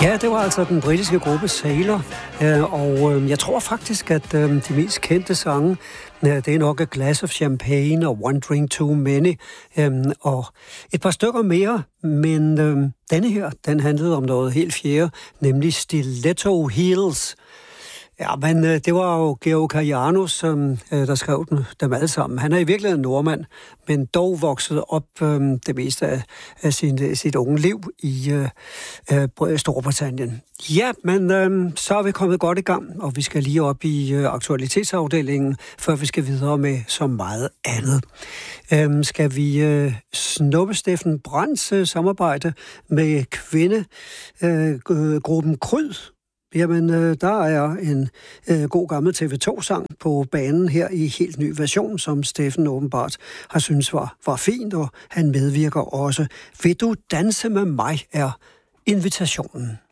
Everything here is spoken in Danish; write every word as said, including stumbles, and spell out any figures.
Ja, det var altså den britiske gruppe Sailor, og jeg tror faktisk, at de mest kendte sange, det er nok A Glass of Champagne og One Drink Too Many, og et par stykker mere, men denne her, den handlede om noget helt fjerde, nemlig Stiletto Heels. Ja, men det var jo Georg Karajanus, der skrev den, dem alle sammen. Han er i virkeligheden nordmand, men dog vokset op øhm, det meste af, af sin, sit unge liv i øh, øh, Storbritannien. Ja, men øhm, så er vi kommet godt i gang, og vi skal lige op i øh, aktualitetsafdelingen, før vi skal videre med så meget andet. Øhm, skal vi øh, snuppe Steffen Brandts øh, samarbejde med kvindegruppen øh, Kryd? Jamen, øh, der er en øh, god gammel T V to-sang på banen her i helt ny version, som Steffen åbenbart har syntes var, var fint, og han medvirker også. Vil du danse med mig, er invitationen.